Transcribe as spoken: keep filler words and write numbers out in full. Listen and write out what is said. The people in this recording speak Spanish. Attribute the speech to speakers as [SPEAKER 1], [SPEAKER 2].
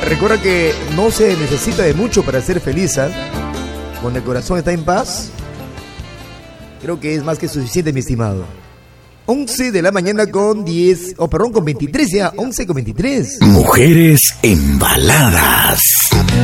[SPEAKER 1] recuerda que no se necesita de mucho para ser feliz, ¿eh? Cuando el corazón está en paz, creo que es más que suficiente, mi estimado. once de la mañana con diez, oh perdón, con veintitrés ya, once con veintitrés.
[SPEAKER 2] Mujeres embaladas.